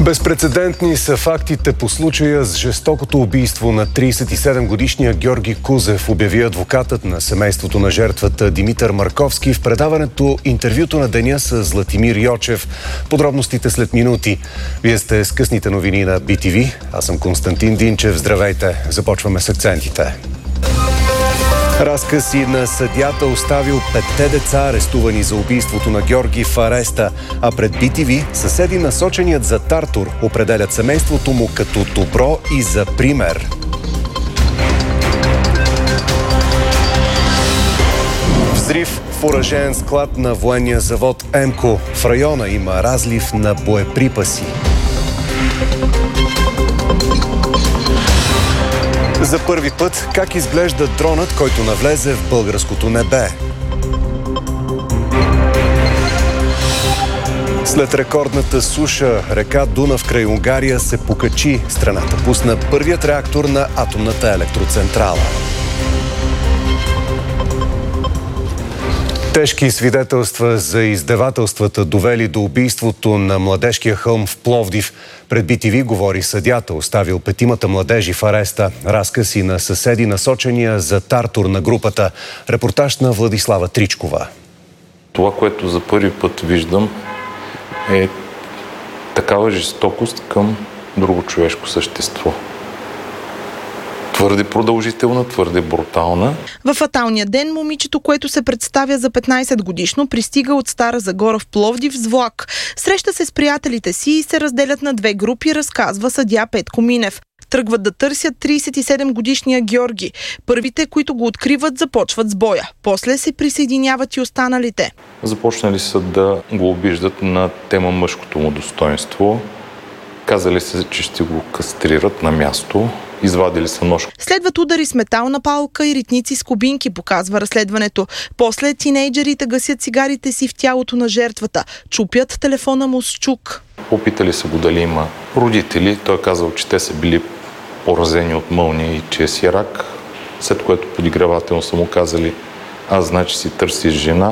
Безпрецедентни са фактите по случая с жестокото убийство на 37-годишния Георги Кузев, обяви адвокатът на семейството на жертвата Димитър Марковски в предаването "Интервюто на деня" с Златимир Йочев. Подробностите след минути. Вие сте с късните новини на BTV. Аз съм Константин Динчев. Здравейте. Започваме с акцентите. Разказ на съдията оставил 5 деца, арестувани за убийството на Георги, в ареста. А пред BTV съседи, насоченият за тартор, определят семейството му като добро и за пример. Взрив в оръжеен склад на военния завод ЕМКО. В района има разлив на боеприпаси. За първи път как изглежда дронът, който навлезе в българското небе. След рекордната суша, река Дунав край Унгария се покачи. Страната пусна първият реактор на атомната електроцентрала. Тежки свидетелства за издевателствата, довели до убийството на младежкия хълм в Пловдив. Пред BTV говори съдията, оставил 5 младежи в ареста. Разказ и на съседи, насочения за тартор на групата. Репортаж на Владислава Тричкова. Това, което за първи път виждам, е такава жестокост към друго човешко същество. Твърде продължителна, твърде брутална. В фаталния ден момичето, което се представя за 15 годишно, пристига от Стара Загора в Пловдив с влак. Среща се с приятелите си и се разделят на 2 групи, разказва съдия Петко Минев. Тръгват да търсят 37-годишния Георги. Първите, които го откриват, започват с боя. После се присъединяват и останалите. Започнали са да го обиждат на тема мъжкото му достоинство. Казали се, че ще го кастрират на място. Извадили са нож. Следват удари с метална палка и ритници с кубинки, показва разследването. После тинейджерите гасят цигарите си в тялото на жертвата. Чупят телефона му с чук. Попитали са го дали има родители. Той казал, че те са били поразени от мълния и че е сирак. След което подигравателно са му казали: "Аз значи си търсиш жена",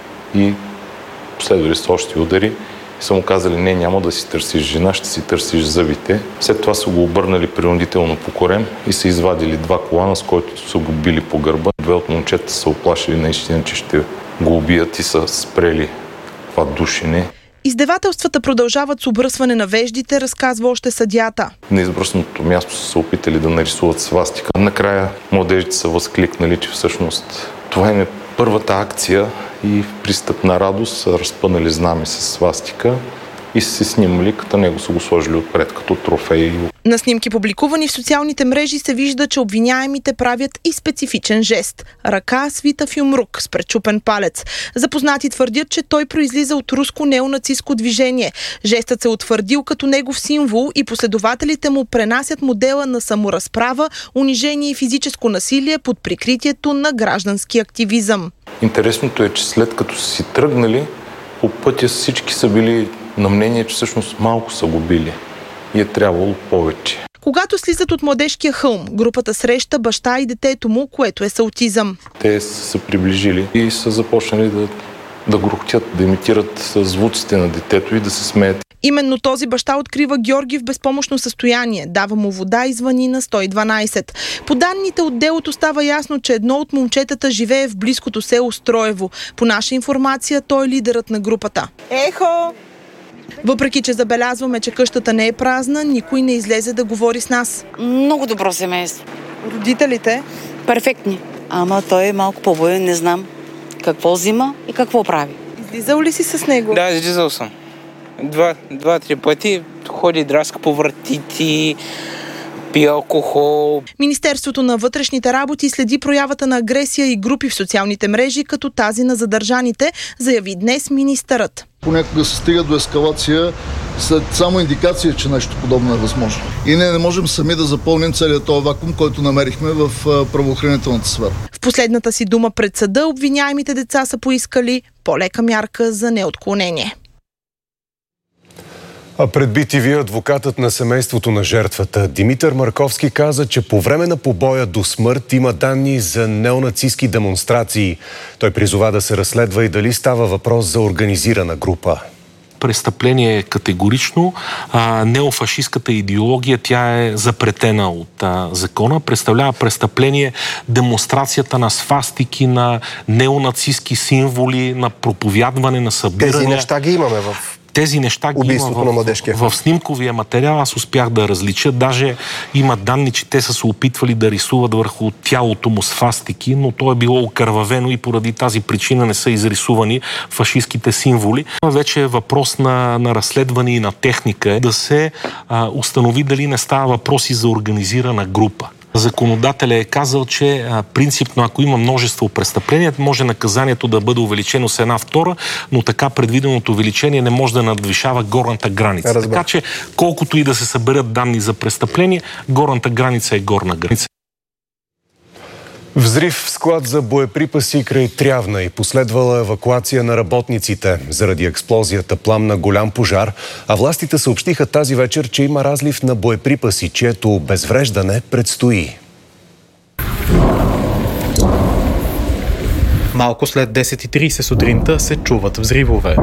и последвали са още удари. Са му казали: "Не, няма да си търсиш жена, ще си търсиш зъбите". След това са го обърнали принудително по корем и са извадили 2 колана, с които са го били по гърба. 2 от момчета са оплашили наистина, че ще го убият, и са спрели това душене. Издевателствата продължават с обръсване на веждите, разказва още съдията. На избръсното място са се опитали да нарисуват свастика. Накрая младежите са възкликнали, че всъщност това им е първата акция, и в пристъп на радост са разпънали знаме с свастика и са се снимали, като него са го сложили отпред като трофей. На снимки, публикувани в социалните мрежи, се вижда, че обвиняемите правят и специфичен жест – ръка свита в юмрук с пречупен палец. Запознати твърдят, че той произлиза от руско неонацистско движение. Жестът се утвърдил като негов символ и последователите му пренасят модела на саморазправа, унижение и физическо насилие под прикритието на граждански активизъм. Интересното е, че след като са си тръгнали, по пътя всички са били на мнение, че всъщност малко са го били и е трябвало повече. Когато слизат от младежкия хълм, групата среща баща и детето му, което е с аутизъм. Те са се приближили и са започнали да грохтят, да имитират звуците на детето и да се смеят. Именно този баща открива Георги в безпомощно състояние, дава му вода и звъни на 112. По данните от делото става ясно, че едно от момчетата живее в близкото село Строево. По наша информация, той е лидерът на групата. Ехо! Въпреки че забелязваме, че къщата не е празна, никой не излезе да говори с нас. Много добро семейство. Родителите? Перфектни. Ама той е малко по-боен, не знам какво взима и какво прави. Излизал ли си с него? Да, излизал съм. 2-3 пъти ходи, драска по вратите, пие алкохол. Министерството на вътрешните работи следи проявата на агресия и групи в социалните мрежи, като тази на задържаните, заяви днес министърът. Понякога се стига до ескалация след само индикация, че нещо подобно е възможно. И не можем сами да запълним целият този вакуум, който намерихме в правоохранителната сфера. В последната си дума пред съда обвиняемите деца са поискали по-лека мярка за неотклонение. А пред BTV адвокатът на семейството на жертвата Димитър Марковски каза, че по време на побоя до смърт има данни за неонацистки демонстрации. Той призова да се разследва и дали става въпрос за организирана група. престъпление категорично. Неофашистката идеология, тя е запретена от закона. Представлява престъпление демонстрацията на свастики, на неонацистски символи, на проповядване, на събиране. Тези неща ги имаме Тези неща ги има в снимковия материал. Аз успях да различа. Даже има данни, че те са се опитвали да рисуват върху тялото му свастики, но то е било окървавено и поради тази причина не са изрисувани фашистските символи. Вече е въпрос на разследване и на техника да се установи дали не става въпроси за организирана група. Законодателя е казал, че принципно, ако има множество престъпления, може наказанието да бъде увеличено с 1/2, но така предвиденото увеличение не може да надвишава горната граница. Така че, колкото и да се съберат данни за престъпление, горната граница е горна граница. Взрив в склад за боеприпаси край Трявна и последвала евакуация на работниците. Заради експлозията пламна голям пожар, а властите съобщиха тази вечер, че има разлив на боеприпаси, чието обезвреждане предстои. Малко след 10:30 сутринта се чуват взривове.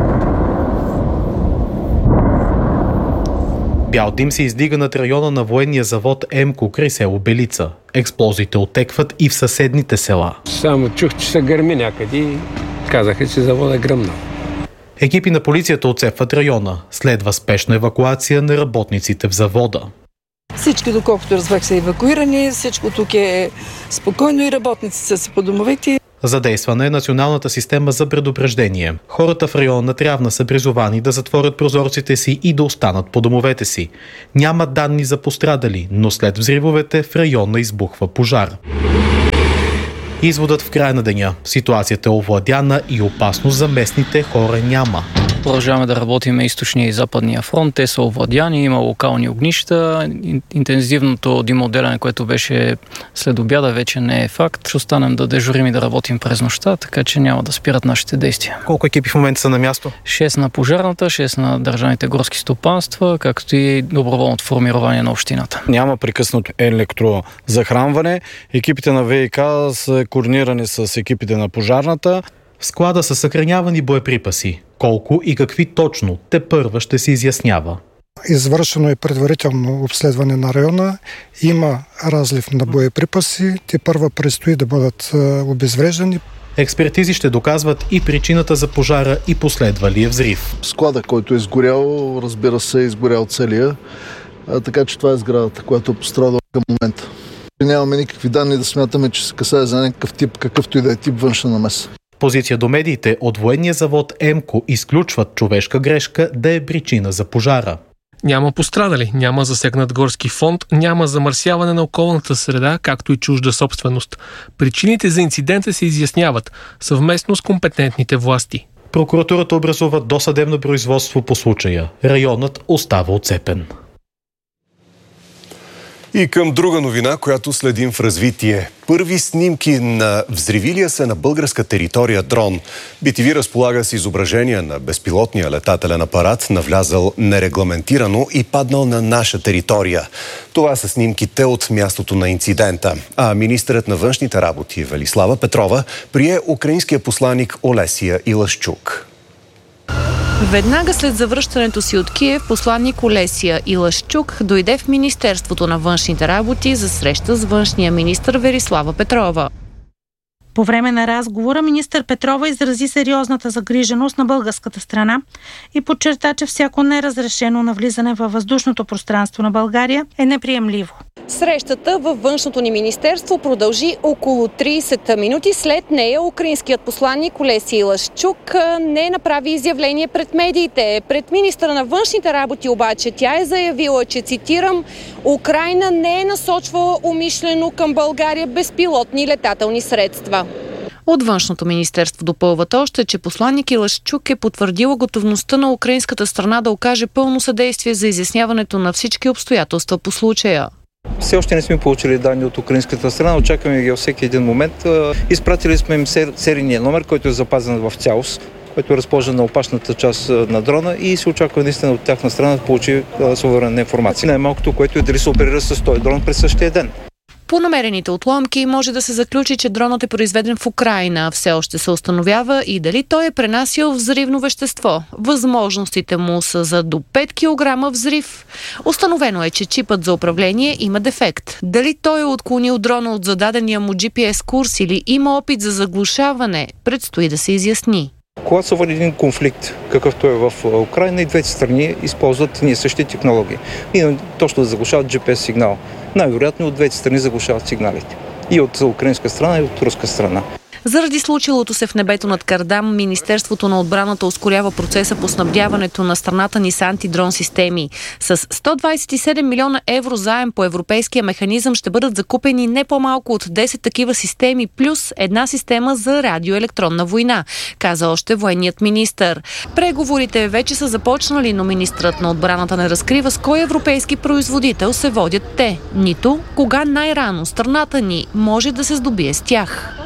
Бял дим се издига над района на военния завод МКО край село Белица. Експлозиите отекват и в съседните села. Само чух, че се гърми някъде и казаха, че завода е гръмнал. Екипи на полицията отцепват района. Следва спешна евакуация на работниците в завода. Всички, доколкото разбрах, са евакуирани, всичко тук е спокойно и работниците са си по домовете. Задействана е националната система за предупреждение. Хората в района на Трявна са призовани да затворят прозорците си и да останат по домовете си. Няма данни за пострадали, но след взривовете в района избухва пожар. Изводът в края на деня. Ситуацията е овладяна и опасност за местните хора няма. Продължаваме да работим източния и западния фронт. Те са овладяни, има локални огнища. Интензивното димоотделяне, което беше след обяда, вече не е факт. Ще останем да дежурим и да работим през нощта, така че няма да спират нашите действия. Колко екипи в момента са на място? 6 на пожарната, 6 на държавните горски стопанства, както и доброволното формирование на общината. Няма прекъснато електрозахранване. Екипите на ВИК са координирани с екипите на пожарната. В склада са съхранявани боеприпаси. Колко и какви точно тепърва ще се изяснява. Извършено е предварително обследване на района. Има разлив на боеприпаси. Тепърва предстои да бъдат обезвреждани. Експертизи ще доказват и причината за пожара и последвалия взрив. Склада, който е изгорял, разбира се, е изгорял целия. Така че това е сградата, която е пострадала към момента. Нямаме никакви данни да смятаме, че се касае за някакъв тип, какъвто и да е тип външна намеса. Позиция до медиите от военния завод МКО изключват човешка грешка да е причина за пожара. Няма пострадали, няма засегнат горски фонд, няма замърсяване на околната среда, както и чужда собственост. Причините за инцидента се изясняват съвместно с компетентните власти. Прокуратурата образува досъдебно производство по случая. Районът остава отцепен. И към друга новина, която следим в развитие. Първи снимки на взривилия се на българска територия дрон. BTV разполага с изображения на безпилотния летателен апарат, навлязал нерегламентирано и паднал на наша територия. Това са снимките от мястото на инцидента. А министърът на външните работи Велислава Петрова прие украинския посланик Олесия Илашчук. Веднага след завръщането си от Киев, посланник Олесия Илашчук дойде в Министерството на външните работи за среща с външния министър Велислава Петрова. По време на разговора министър Петрова изрази сериозната загриженост на българската страна и подчерта, че всяко неразрешено навлизане във въздушното пространство на България е неприемливо. Срещата във външното ни министерство продължи около 30 минути. След нея украинският посланник Олесия Илашчук не направи изявление пред медиите. Пред министъра на външните работи обаче тя е заявила, че, цитирам, Украйна не е насочвала умишлено към България безпилотни летателни средства. От външното министерство допълват още, че посланник Илашчук е потвърдила готовността на украинската страна да окаже пълно съдействие за изясняването на всички обстоятелства по случая. Все още не сме получили данни от украинската страна, очакваме ги във всеки един момент. Изпратили сме им серийния номер, който е запазен в цялост, който е разположен на опашната част на дрона и се очаква наистина от тяхна страна да получи суверенна информация. Най-малкото, което е дали се оперира с този дрон през същия ден. По намерените отломки може да се заключи, че дронът е произведен в Украйна. Все още се установява и дали той е пренасял взривно вещество. Възможностите му са за до 5 кг взрив. Установено е, че чипът за управление има дефект. Дали той е отклонил дрона от зададения му GPS курс или има опит за заглушаване, предстои да се изясни. Когато се води един конфликт, какъвто е в Украйна, и двете страни използват ние същи технологии. И точно да заглушават GPS сигнал. Най-вероятно от двете страни заглушават сигналите. И от украинска страна, и от руска страна. Заради случилото се в небето над Кардам, Министерството на отбраната ускорява процеса по снабдяването на страната ни с антидрон системи. С 127 милиона евро заем по европейския механизъм ще бъдат закупени не по-малко от 10 такива системи, плюс една система за радиоелектронна война, каза още военният министър. Преговорите вече са започнали, но министърът на отбраната не разкрива с кой европейски производител се водят те, нито кога най-рано страната ни може да се здобие с тях.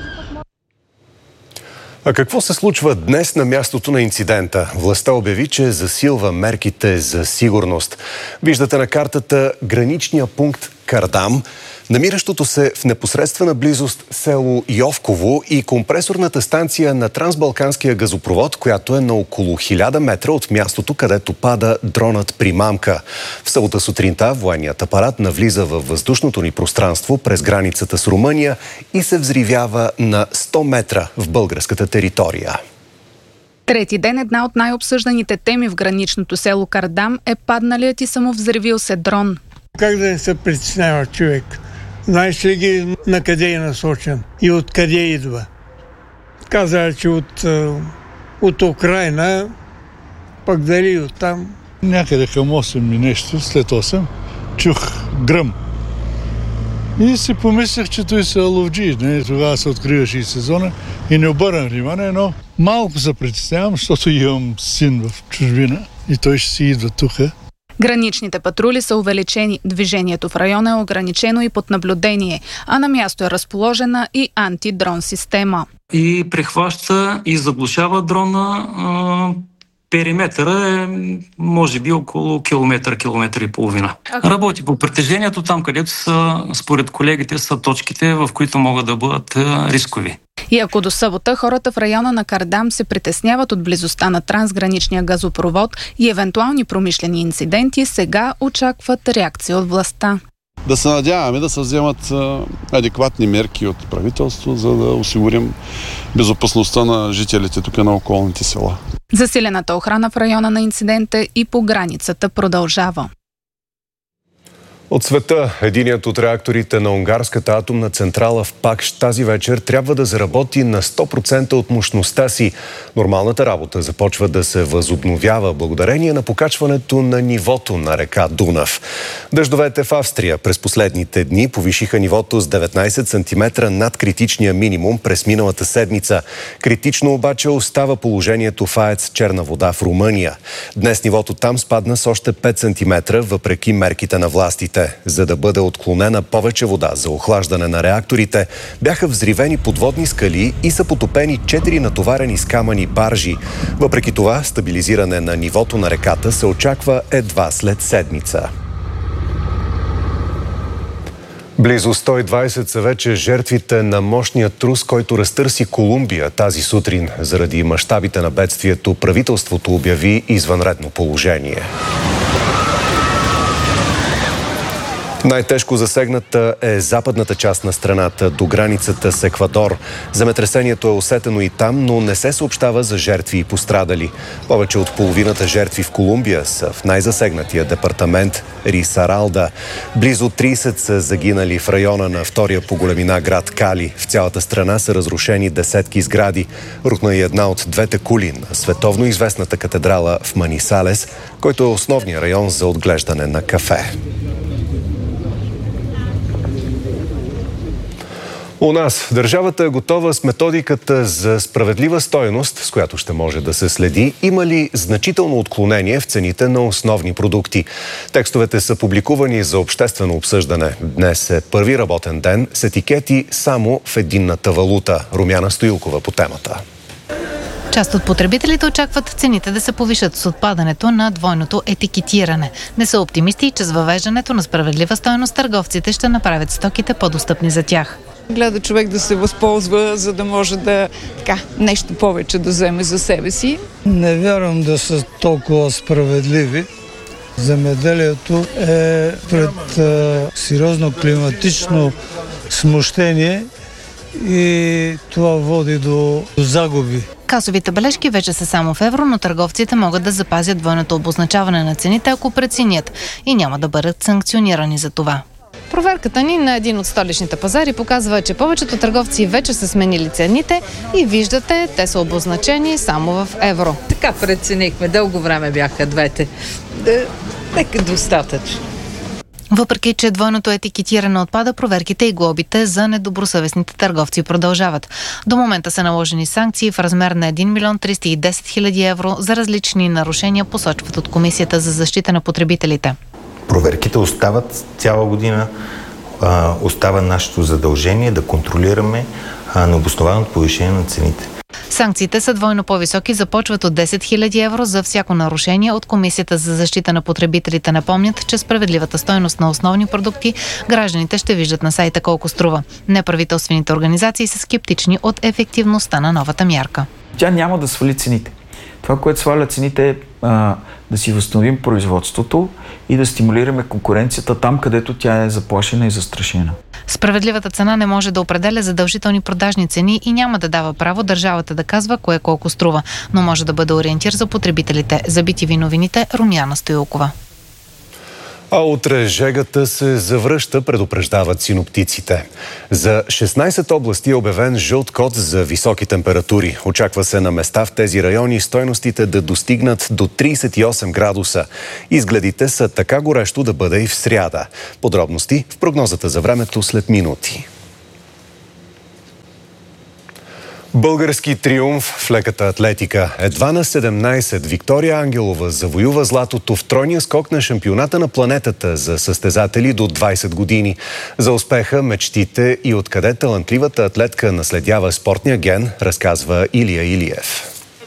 А какво се случва днес на мястото на инцидента? Властта обяви, че засилва мерките за сигурност. Виждате на картата граничния пункт Кардам, намиращото се в непосредствена близост село Йовково и компресорната станция на трансбалканския газопровод, която е на около 1000 метра от мястото, където пада дронът Примамка. В събота сутринта военният апарат навлиза във въздушното ни пространство през границата с Румъния и се взривява на 100 метра в българската територия. Трети ден една от най-обсъжданите теми в граничното село Кардам е падналият и самовзривил се дрон. Как да не се притеснява човек? Знаеш ли ги на къде е насочен и откъде идва? Каза, че от Украйна, пък дали от там. Някъде към 8 и нещо, след 8, чух гръм. И си помислях, че той са ловджи. Тогава се откриваше и сезона и не обърнах внимание, но малко се притеснявам, защото имам син в чужбина и той ще си идва тук. Граничните патрули са увеличени, движението в района е ограничено и под наблюдение, а на място е разположена и антидрон система. И прехваща и заглушава дрона. Периметъра е може би около километър и половина. Работи по притежението там, където са, според колегите, са точките, в които могат да бъдат рискови. И ако до събота хората в района на Кардам се притесняват от близостта на трансграничния газопровод и евентуални промишлени инциденти, сега очакват реакция от властта. Да се надяваме да се вземат адекватни мерки от правителство, за да осигурим безопасността на жителите тук на околните села. Засилената охрана в района на инцидента и по границата продължава. От света, единият от реакторите на унгарската атомна централа в Пакш тази вечер трябва да заработи на 100% от мощността си. Нормалната работа започва да се възобновява благодарение на покачването на нивото на река Дунав. Дъждовете в Австрия през последните дни повишиха нивото с 19 см над критичния минимум през миналата седмица. Критично обаче остава положението в АЕЦ Черна вода в Румъния. Днес нивото там спадна с още 5 см въпреки мерките на властите. За да бъде отклонена повече вода за охлаждане на реакторите, бяха взривени подводни скали и са потопени 4 натоварени с камъни баржи. Въпреки това, стабилизиране на нивото на реката се очаква едва след седмица. Близо 120 са вече жертвите на мощния трус, който разтърси Колумбия тази сутрин. Заради мащабите на бедствието, правителството обяви извънредно положение. Най-тежко засегната е западната част на страната, до границата с Еквадор. Земетресението е усетено и там, но не се съобщава за жертви и пострадали. Повече от половината жертви в Колумбия са в най-засегнатия департамент Рисаралда. Близо 30 са загинали в района на втория по големина град Кали. В цялата страна са разрушени десетки сгради. Рухна и една от двете кули на световно известната катедрала в Манисалес, който е основният район за отглеждане на кафе. У нас държавата е готова с методиката за справедлива стойност, с която ще може да се следи има ли значително отклонение в цените на основни продукти. Текстовете са публикувани за обществено обсъждане. Днес е първи работен ден с етикети само в единната валута. Румяна Стоилкова по темата. Част от потребителите очакват цените да се повишат с отпадането на двойното етикетиране. Не са оптимисти, че с въвеждането на справедлива стойност търговците ще направят стоките по-достъпни за тях. Гледа човек да се възползва, за да може да нещо повече да вземе за себе си. Не вярвам да са толкова справедливи. Земеделието е пред сериозно климатично смущение и това води до загуби. Касовите бележки вече са само в евро, но търговците могат да запазят двойното обозначаване на цените, ако преценят, и няма да бъдат санкционирани за това. Проверката ни на един от столичните пазари показва, че повечето търговци вече са сменили цените и виждате, те са обозначени само в евро. Така преценихме, дълго време бяха двете. Нека достатъчно. Въпреки че двойното етикетиране отпада, проверките и глобите за недобросъвестните търговци продължават. До момента са наложени санкции в размер на 1 милион 310 хиляди евро за различни нарушения, посочват от Комисията за защита на потребителите. Проверките остават цяла година. Остава нашето задължение да контролираме необоснованото повишение на цените. Санкциите са двойно по-високи, започват от 10 000 евро за всяко нарушение. От Комисията за защита на потребителите напомнят, че справедливата стойност на основни продукти гражданите ще виждат на сайта колко струва. Неправителствените организации са скептични от ефективността на новата мярка. Тя няма да свали цените. Това, което сваля цените е да си възстановим производството и да стимулираме конкуренцията там, където тя е заплашена и застрашена. Справедливата цена не може да определя задължителни продажни цени и няма да дава право държавата да казва кое колко струва, но може да бъде ориентир за потребителите. За BTV новините, Румяна Стоилкова. А утре жегата се завръща, предупреждават синоптиците. За 16 области е обявен жълт код за високи температури. Очаква се на места в тези райони стойностите да достигнат до 38 градуса. Изгледите са така горещо да бъде и в сряда. Подробности в прогнозата за времето след минути. Български триумф в леката атлетика. Едва на 17 Виктория Ангелова завоюва златото в тройния скок на шампионата на планетата за състезатели до 20 години. За успеха, мечтите и откъде талантливата атлетка наследява спортния ген, разказва Илия Илиев.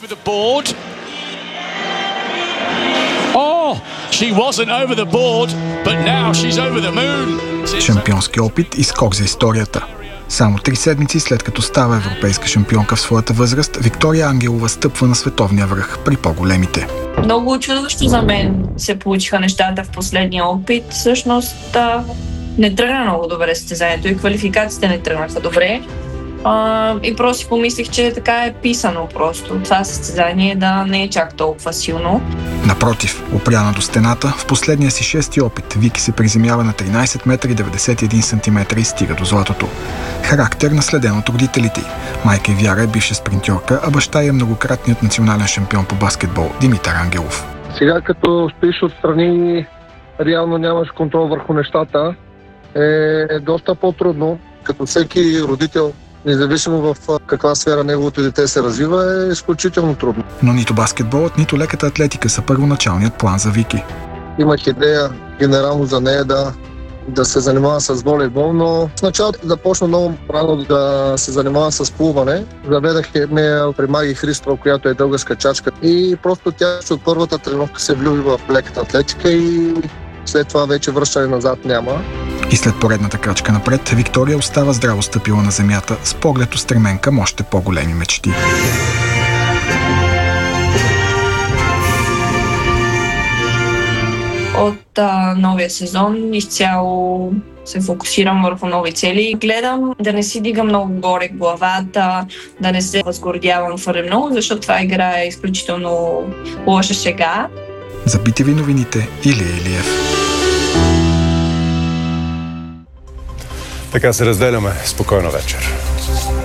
Шампионски опит и скок за историята. Само 3 седмици след като става европейска шампионка в своята възраст, Виктория Ангелова стъпва на световния връх при по-големите. Много учудващо за мен се получиха нещата в последния опит. Всъщност не тръгна много добре състезанието и квалификациите не тръгнаха добре. И просто си помислих, че така е писано просто. Това състезание да не е чак толкова силно. Напротив, опряна до стената, в последния си 6-ти опит Вики се приземява на 13 метра и 91 см и стига до златото. Характер наследен от родителите й. Майка й Вяра е бивша спринтьорка, а баща й е многократният национален шампион по баскетбол Димитър Ангелов. Сега като стоиш отстрани, реално нямаш контрол върху нещата, е доста по-трудно. Като всеки родител, независимо в каква сфера неговото дете се развива, е изключително трудно. Но нито баскетболът, нито леката атлетика са първоначалният план за Вики. Имах идея генерално за нея да се занимава с волейбол, но в началото започна много рано да се занимава с плуване. Заведах я при Маги Христова, която е българска чачка, и просто тя от първата тренировка се влюби в леката атлетика и след това вече връщане назад няма. И след поредната крачка напред, Виктория остава здраво стъпила на земята с поглед устремен към още по-големи мечти. От новия сезон изцяло се фокусирам върху нови цели. Гледам да не си дигам много горе главата, да не се възгордявам твърде много, защото това игра е изключително лоша шега. За BTV новините, Илия Илиев. Така се разделяме. Спокойна вечер.